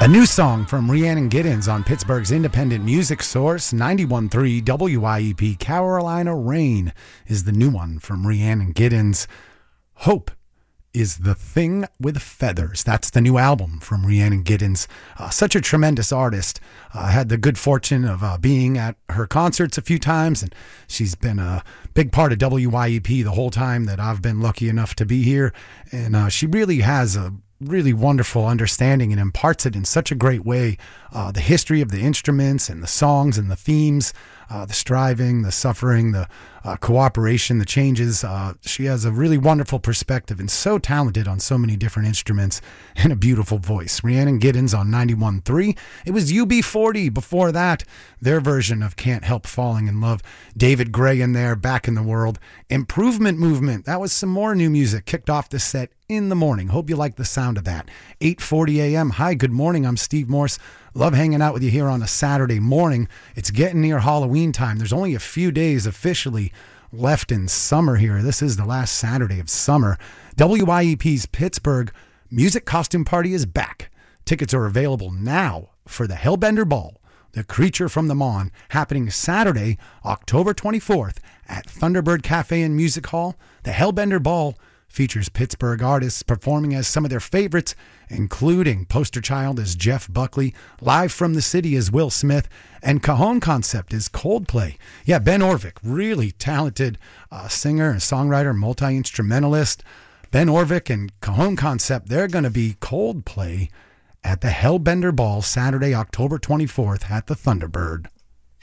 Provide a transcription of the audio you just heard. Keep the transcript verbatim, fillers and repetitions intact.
A new song from Rhiannon Giddens on Pittsburgh's independent music source, ninety-one point three W I E P Carolina Rain, is the new one from Rhiannon Giddens. Hope is the Thing with Feathers. That's the new album from Rhiannon Giddens. Uh, such a tremendous artist. I uh, had the good fortune of uh, being at her concerts a few times, and she's been a big part of W I E P the whole time that I've been lucky enough to be here. And uh, she really has a really wonderful understanding and imparts it in such a great way. Uh, the history of the instruments and the songs and the themes, uh, the striving, the suffering, the uh, cooperation, the changes. Uh, she has a really wonderful perspective and so talented on so many different instruments and a beautiful voice. Rhiannon Giddens on ninety-one point three. It was U B forty before that, their version of Can't Help Falling in Love. David Gray in there, Back in the World. Improvement Movement. That was some more new music. Kicked off the set in the morning. Hope you like the sound of that. eight forty a.m. Hi, good morning. I'm Steve Morse. Love hanging out with you here on a Saturday morning. It's getting near Halloween time. There's only a few days officially left in summer here. This is the last Saturday of summer. W I E P's Pittsburgh Music Costume Party is back. Tickets are available now for the Hellbender Ball, The Creature from the Mon, happening Saturday, October twenty-fourth at Thunderbird Cafe and Music Hall. The Hellbender Ball features Pittsburgh artists performing as some of their favorites, including Poster Child as Jeff Buckley, Live from the City as Will Smith, and Cajon Concept as Coldplay. Yeah, Ben Orvik, really talented uh, singer and songwriter, multi-instrumentalist. Ben Orvik and Cajon Concept, they're going to be Coldplay at the Hellbender Ball Saturday, October twenty-fourth at the Thunderbird.